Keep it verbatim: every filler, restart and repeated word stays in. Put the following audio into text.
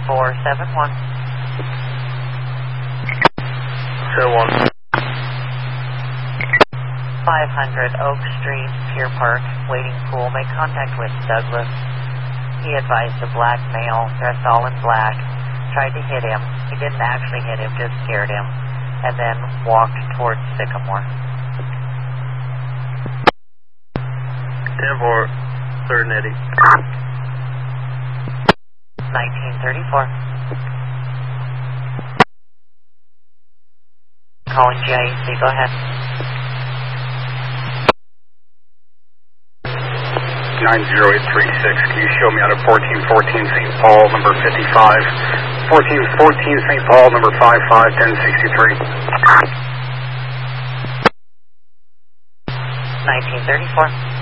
four seven one. seven one. five hundred Oak Street, Pier Park, waiting pool. Make contact with Douglas. He advised a black male, dressed all in black, tried to hit him. He didn't actually hit him, just scared him, and then walked towards Sycamore. ten four, third and Eddie. nineteen thirty-four. Calling G I E C, go ahead. nine zero eight three six, can you show me out of fourteen fourteen Saint Paul, number fifty-five? fourteen fourteen Saint Paul, number five five ten sixty-three. nineteen thirty-four.